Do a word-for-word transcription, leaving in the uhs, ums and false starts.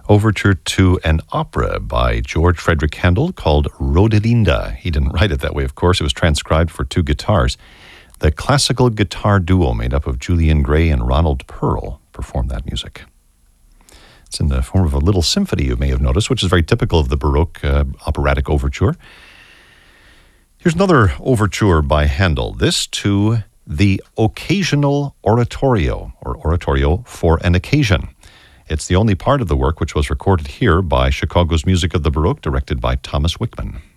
overture to an opera by George Frederick Handel called Rodelinda. He didn't write it that way, of course. It was transcribed for two guitars. The classical guitar duo made up of Julian Gray and Ronald Pearl performed that music. It's in the form of a little symphony, you may have noticed, which is very typical of the Baroque uh, operatic overture. Here's another overture by Handel, this to the Occasional Oratorio, or Oratorio for an Occasion. It's the only part of the work which was recorded here by Chicago's Music of the Baroque, directed by Thomas Wickman.